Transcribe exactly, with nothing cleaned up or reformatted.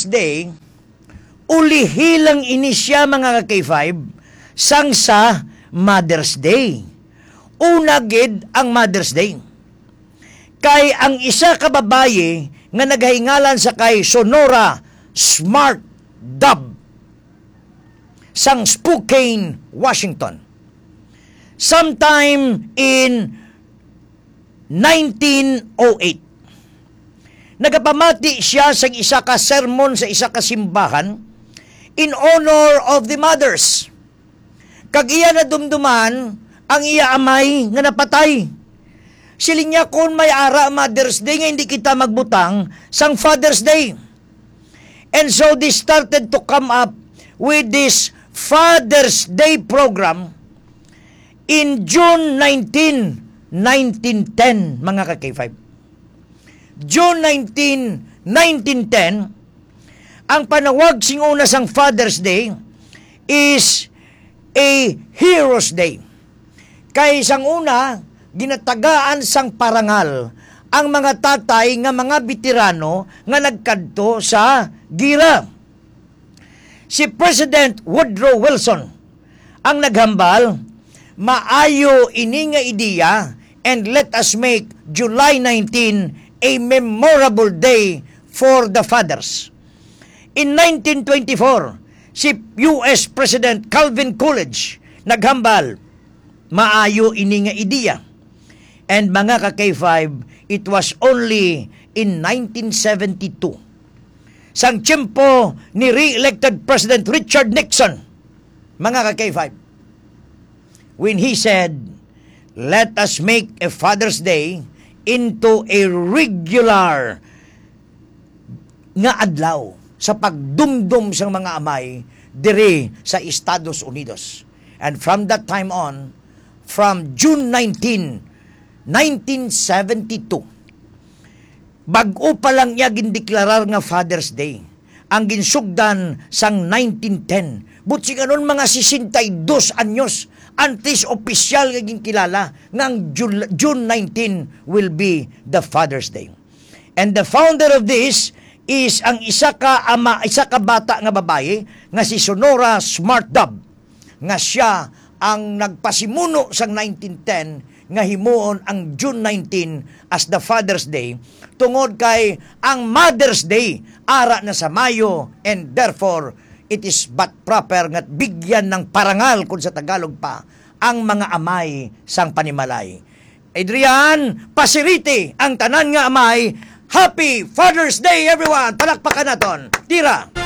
Father's Day, ulihilang ini siya mga ka-K five, sang sa Mother's Day. Una gid ang Mother's Day. Kay ang isa ka babaye nga naghingalan sa kay Sonora Smart Dub sang Spokane, Washington. Sometime in nineteen oh eight. Nagapamati siya sa isa ka sermon sa isa ka simbahan in honor of the mothers. Kag iya na dumduman ang iya amay nga napatay. Siling niya kung may ara Mother's Day nga hindi kita magbutang sang Father's Day. And so they started to come up with this Father's Day program in June nineteenth, nineteen ten, mga ka-K five. June nineteenth, nineteen ten, ang panawag sing una sang Father's Day is a Hero's Day. Kay sang una, ginatagaan sang parangal ang mga tatay nga mga veterano nga nagkadto sa gira. Si President Woodrow Wilson ang naghambal, maayo ini nga ideya and let us make July nineteenth a memorable day for the fathers. In nineteen twenty-four, si U S President Calvin Coolidge naghambal, maayo ini nga ideya. And mga ka-K five, it was only in nineteen seventy-two. Sang tiyempo ni re-elected President Richard Nixon, mga ka-K five, when he said, let us make a Father's Day into a regular nga adlaw sa pagdumdum sang mga amay diri sa Estados Unidos. And from that time on, from June nineteenth, nineteen seventy-two, bag-o pa lang niya gindeklarar nga Father's Day. Ang ginsugdan sang nineteen ten. Butsing anon mga sixty-two anyos antes opisyal nga ginkilala nga ang June nineteenth will be the Father's Day. And the founder of this is ang isa ka ama, isa ka bata nga babae nga si Sonora Smart Dub, nga siya ang nagpasimuno sang nineteen ten nga himuon ang June nineteenth as the Father's Day, tungod kay ang Mother's Day ara na sa Mayo, and therefore it is but proper nga bigyan ng parangal kung sa Tagalog pa ang mga amay sang panimalay. Adrian, pasiriti ang tanan nga amay. Happy Father's Day everyone! Palakpakan naton. Tira!